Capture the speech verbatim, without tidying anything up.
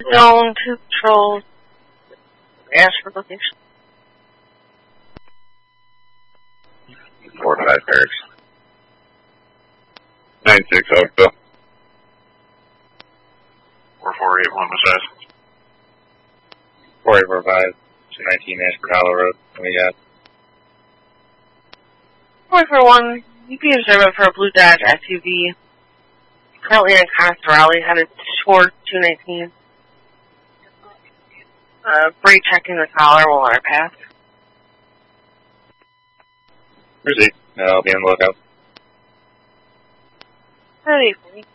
Zone two patrols. Ask for location. Four five Paris. Nine six Oakville. Four four eight one West. Four eight four five. Two nineteen Ashford Hollow Road. What we got? Four four one. You be observant for a blue Dodge S U V. Currently in Constantine, headed toward two nineteen. Uh, brake checking the collar will let her pass. Receipt. I'll be on the lookout. Ready for me.